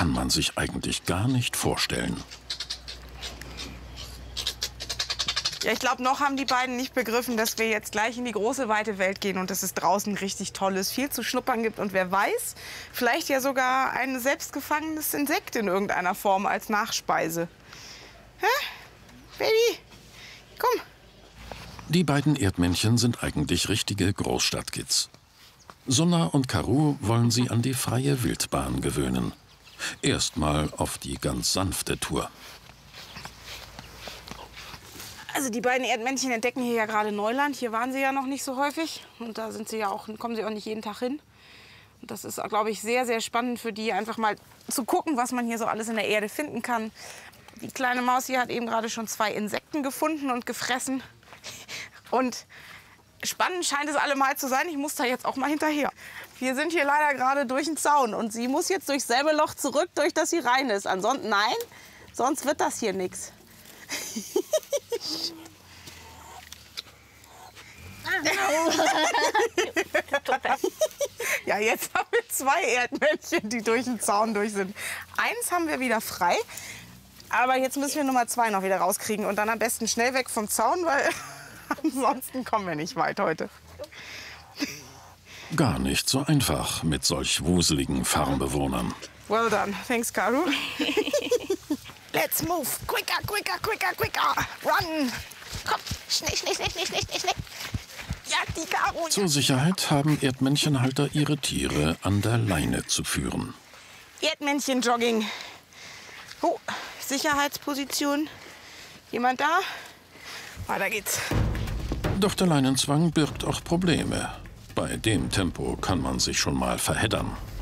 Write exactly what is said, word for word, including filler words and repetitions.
kann man sich eigentlich gar nicht vorstellen. Ja, ich glaube, noch haben die beiden nicht begriffen, dass wir jetzt gleich in die große, weite Welt gehen und dass es draußen richtig Tolles, viel zu schnuppern gibt. Und wer weiß, vielleicht ja sogar ein selbstgefangenes Insekt in irgendeiner Form als Nachspeise. Hä? Baby, komm. Die beiden Erdmännchen sind eigentlich richtige Großstadtkids. Sunna und Karou wollen sie an die freie Wildbahn gewöhnen. Erstmal auf die ganz sanfte Tour. Also die beiden Erdmännchen entdecken hier ja gerade Neuland. Hier waren sie ja noch nicht so häufig. Und da sind sie ja auch, kommen sie auch nicht jeden Tag hin. Und das ist, glaube ich, sehr, sehr spannend für die, einfach mal zu gucken, was man hier so alles in der Erde finden kann. Die kleine Maus hier hat eben gerade schon zwei Insekten gefunden und gefressen. Und spannend scheint es allemal zu sein. Ich muss da jetzt auch mal hinterher. Wir sind hier leider gerade durch den Zaun. Und sie muss jetzt durchs selbe Loch zurück, durch das sie rein ist. Ansonsten, nein, sonst wird das hier nichts. Ja, jetzt haben wir zwei Erdmännchen, die durch den Zaun durch sind. Eins haben wir wieder frei, aber jetzt müssen wir Nummer zwei noch wieder rauskriegen und dann am besten schnell weg vom Zaun, weil ansonsten kommen wir nicht weit heute. Gar nicht so einfach mit solch wuseligen Farmbewohnern. Well done. Thanks, Karou. Let's move. Quicker, quicker, quicker, quicker. Run. Komm, schnell, schnell, schnell, schnell, schnell, schnell. Ja, die Karou. Zur Sicherheit haben Erdmännchenhalter ihre Tiere an der Leine zu führen. Erdmännchen-Jogging. Oh, Sicherheitsposition. Jemand da? Weiter geht's. Doch der Leinenzwang birgt auch Probleme. Bei dem Tempo kann man sich schon mal verheddern.